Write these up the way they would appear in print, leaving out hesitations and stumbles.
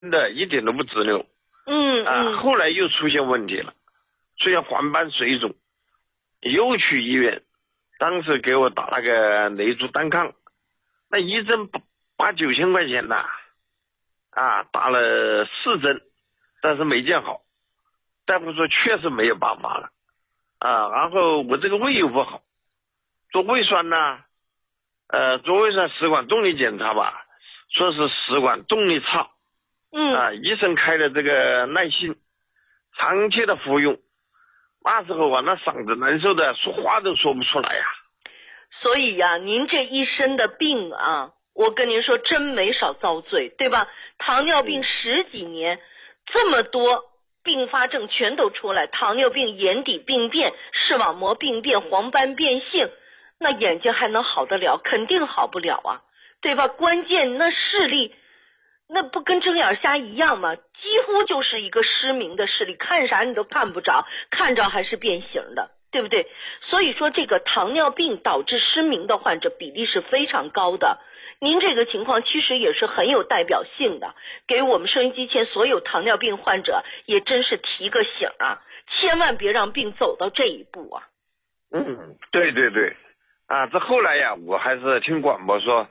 的一点都不直流。后来又出现问题了，出现黄斑水肿，又去医院，当时给我打那个内珠单抗，那一针8、9千块钱呐，打了4针，但是没见好，大夫说确实没有办法了，然后我这个胃又不好，做胃酸呐，做胃酸食管动力检查吧，说是食管动力差，医生开的这个耐心，长期的服用，那时候啊，那嗓子难受的，说话都说不出来呀。 所以呀，您这一身的病啊，我跟您说真没少遭罪，对吧？糖尿病10几年，这么多并发症全都出来，糖尿病眼底病变、视网膜病变、黄斑变性，那眼睛还能好得了？肯定好不了啊，对吧？关键那视力，那不跟睁眼瞎一样吗？几乎就是一个失明的视力，看啥你都看不着，看着还是变形的，对不对？所以说这个糖尿病导致失明的患者比例是非常高的。您这个情况其实也是很有代表性的，给我们收音机前所有糖尿病患者也真是提个醒啊，千万别让病走到这一步啊。 对对对，这后来呀，我还是听广播说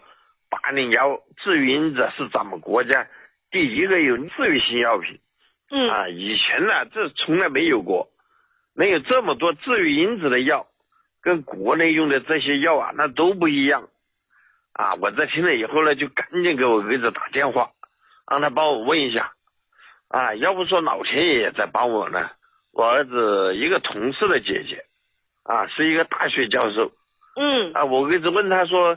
801治愈因子是咱们国家第一个有治愈性药品。以前呢，这从来没有过，能有这么多治愈因子的药，跟国内用的这些药啊，那都不一样。我在听了以后呢，就赶紧给我儿子打电话，让他帮我问一下。要不说老天爷也在帮我呢。我儿子一个同事的姐姐，是一个大学教授。我儿子问他说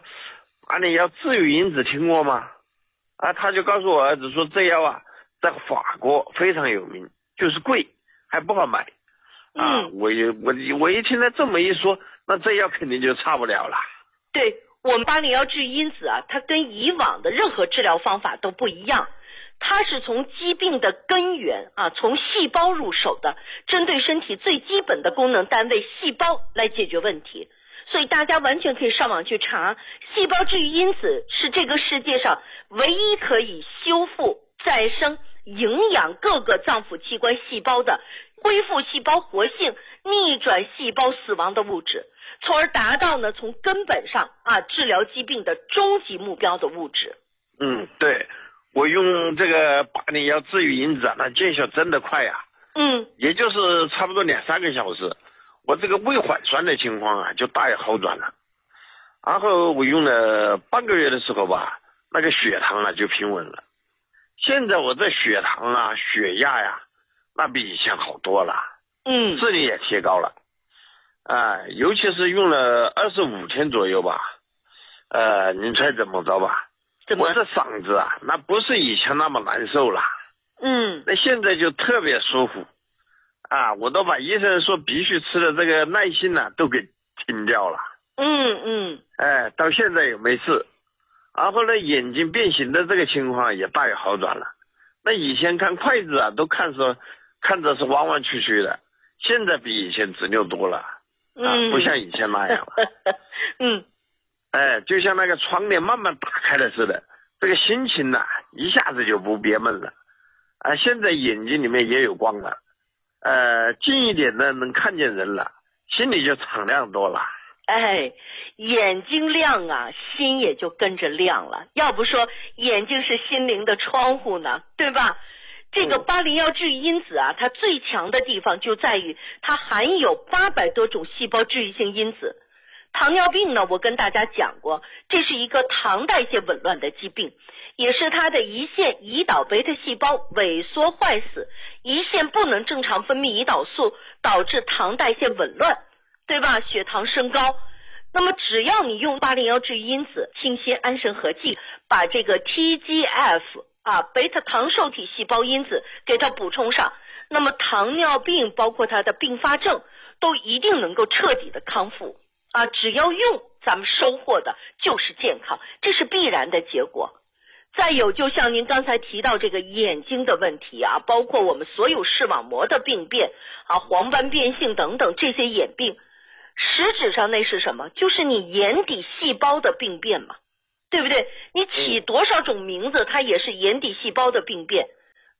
801治愈因子听过吗？他就告诉我儿子说这药啊，在法国非常有名，就是贵，还不好买。我一听他这么一说，那这药肯定就差不了了。 对，我们801治愈因子啊，它跟以往的任何治疗方法都不一样，它是从疾病的根源从细胞入手的，针对身体最基本的功能单位细胞来解决问题。所以大家完全可以上网去查，细胞治愈因子是这个世界上唯一可以修复、再生、营养各个脏腑器官细胞的，恢复细胞活性、逆转细胞死亡的物质，从而达到呢从根本上治疗疾病的终极目标的物质。 对，我用这个801治愈因子那见效真的快呀。也就是差不多2、3个小时，我这个胃缓酸的情况就大有好转了。然后我用了半个月的时候吧，那个血糖就平稳了。现在我这血糖血压呀，那比以前好多了。智力也提高了。尤其是用了25天左右吧。您猜怎么着吧？我这嗓子那不是以前那么难受了。那现在就特别舒服。我都把医生说必须吃的这个耐心都给停掉了。到现在也没事。然后呢，眼睛变形的这个情况也大有好转了。那以前看筷子都看着是弯弯曲曲的，现在比以前直溜多了。不像以前那样了。就像那个窗帘慢慢打开了似的，这个心情一下子就不憋闷了。现在眼睛里面也有光了。近一点的能看见人了，心里就敞亮多了。 眼睛亮心也就跟着亮了。要不说眼睛是心灵的窗户呢，对吧？这个801治愈因子它最强的地方就在于它含有800多种细胞治愈性因子。糖尿病呢，我跟大家讲过，这是一个糖代谢紊乱的疾病，也是它的胰腺胰岛贝塔细胞萎缩坏死，胰腺不能正常分泌胰岛素，导致糖代谢紊乱，对吧？血糖升高。那么只要你用801治愈因子清锌安神合剂，把这个 TGF 贝塔糖受体细胞因子给它补充上，那么糖尿病包括它的并发症都一定能够彻底的康复。只要用，咱们收获的就是健康，这是必然的结果。再有，就像您刚才提到这个眼睛的问题包括我们所有视网膜的病变黄斑变性等等这些眼病，实质上那是什么？就是你眼底细胞的病变嘛，对不对？你起多少种名字，它也是眼底细胞的病变。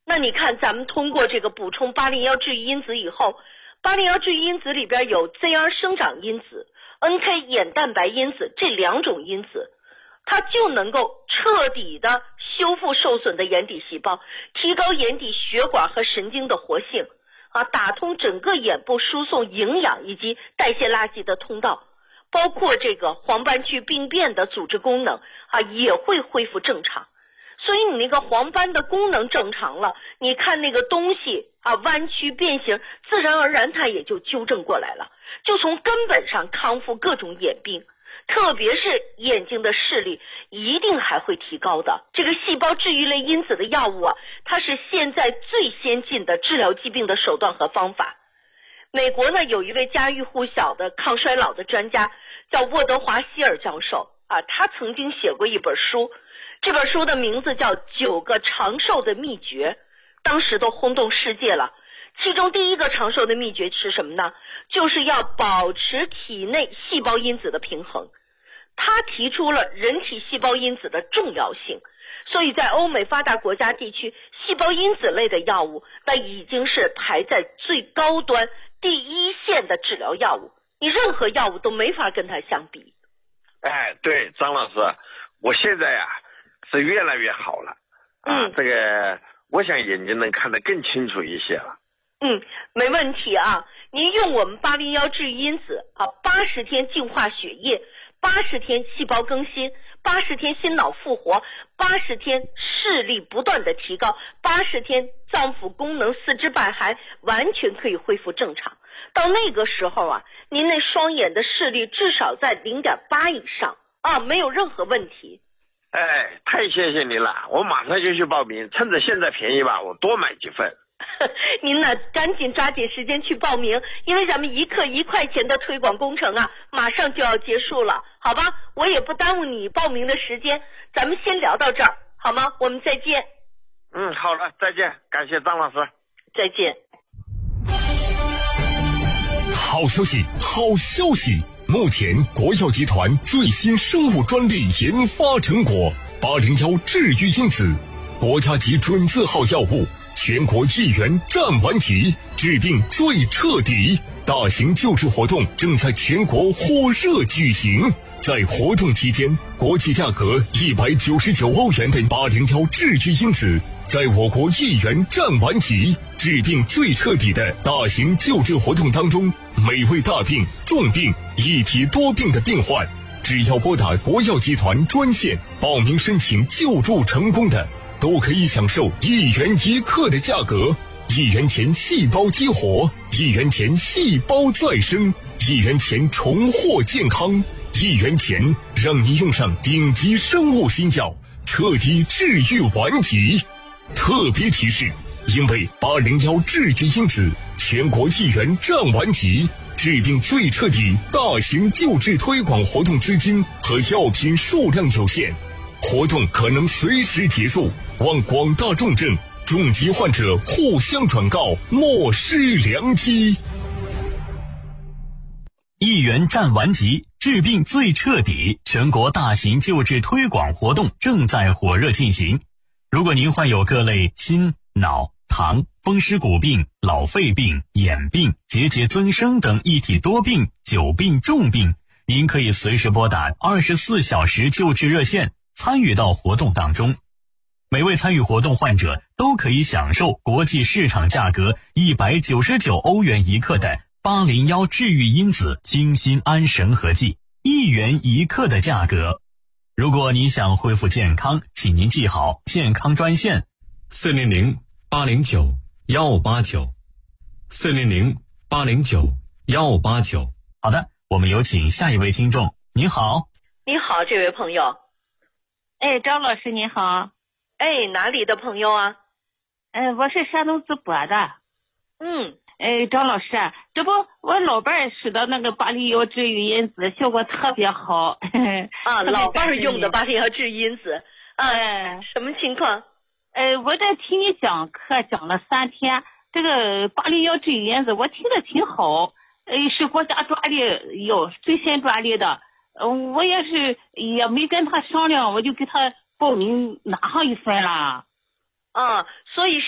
那你看咱们通过这个补充801治愈因子以后，801治愈因子里边有 ZR 生长因子、NK 眼蛋白因子这2种因子，它就能够彻底的修复受损的眼底细胞，提高眼底血管和神经的活性打通整个眼部输送营养以及代谢垃圾的通道，包括这个黄斑区病变的组织功能也会恢复正常。所以你那个黄斑的功能正常了，你看那个东西弯曲变形，自然而然它也就纠正过来了，就从根本上康复各种眼病，特别是眼睛的视力一定还会提高的。这个细胞治愈类因子的药物它是现在最先进的治疗疾病的手段和方法。美国呢有一位家喻户晓的抗衰老的专家叫沃德华希尔教授他曾经写过一本书，这本书的名字叫《9个长寿的秘诀》，当时都轰动世界了。其中第一个长寿的秘诀是什么呢？就是要保持体内细胞因子的平衡。他提出了人体细胞因子的重要性，所以在欧美发达国家地区，细胞因子类的药物那已经是排在最高端第一线的治疗药物，你任何药物都没法跟它相比。 对，张老师，我现在是越来越好了这个我想眼睛能看得更清楚一些了。 没问题您用我们801治愈因子80天净化血液，80天细胞更新，80天心脑复活，80天视力不断的提高，80天脏腑功能四肢百骸完全可以恢复正常。到那个时候您那双眼的视力至少在0.8以上没有任何问题。 太谢谢您了，我马上就去报名，趁着现在便宜吧，我多买几份。 您呢赶紧抓紧时间去报名，因为咱们1克1块钱的推广工程马上就要结束了，好吧？我也不耽误你报名的时间，咱们先聊到这儿好吗？我们再见。 好了，再见，感谢张老师。 再见。 好消息，好消息！目前国药集团最新生物专利研发成果801治愈因子，国家级准字号药物，全国1元占完齐，治病最彻底。大型救治活动正在全国火热举行，在活动期间，国际价格199欧元的801治愈因子，在我国1元占完齐，治病最彻底的大型救治活动当中，每位大病、重病、一体多病的病患，只要拨打国药集团专线报名申请救助成功的，都可以享受1元1克的价格，1元钱细胞激活，1元钱细胞再生，1元钱重获健康，1元钱让你用上顶级生物新药，彻底治愈顽疾。特别提示，因为801治愈因子全国1元占完齐，治病最彻底大型救治推广活动资金和药品数量有限，活动可能随时结束，望广大重症、重疾患者互相转告，莫失良机。1元占完齐，治病最彻底，全国大型救治推广活动正在火热进行。如果您患有各类心、脑、糖、风湿骨病、老肺病、眼病、结节增生等一体多病、久病重病，您可以随时拨打24小时救治热线，参与到活动当中。每位参与活动患者都可以享受国际市场价格199欧元1克的801治愈因子清心安神合剂，1元1克的价格。如果你想恢复健康，请您记好健康专线400-809-189，400-809-189。好的，我们有请下一位听众。您好。 你好，这位朋友。 张老师你好。 哪里的朋友啊？ 我是山东淄博的。张老师，这不我老伴儿使的那个801治愈因子效果特别好。 老伴儿用的801治愈因子。什么情况？ 我在听你讲课讲了3天，这个801治愈因子我听着挺好，是国家专利最新专利的。我也没跟他商量，我就给他报名拿上一份了。 所以